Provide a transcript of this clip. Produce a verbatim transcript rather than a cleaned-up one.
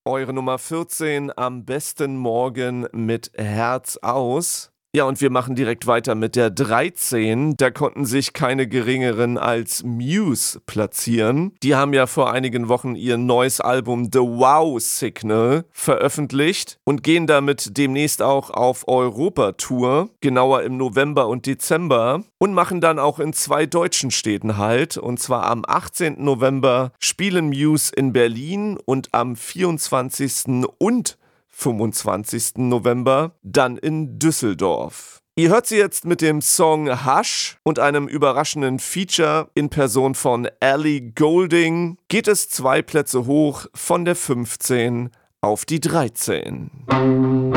Eure Nummer vierzehn, am besten morgen mit Herz aus. Ja, und wir machen direkt weiter mit der dreizehn. Da konnten sich keine geringeren als Muse platzieren. Die haben ja vor einigen Wochen ihr neues Album The Wow Signal veröffentlicht und gehen damit demnächst auch auf Europa-Tour, genauer im November und Dezember, und machen dann auch in zwei deutschen Städten Halt. Und zwar am achtzehnten November spielen Muse in Berlin und am vierundzwanzigsten und fünfundzwanzigsten November dann in Düsseldorf. Ihr hört sie jetzt mit dem Song Hush und einem überraschenden Feature in Person von Ellie Goulding. Geht es zwei Plätze hoch von der fünfzehn auf die dreizehn.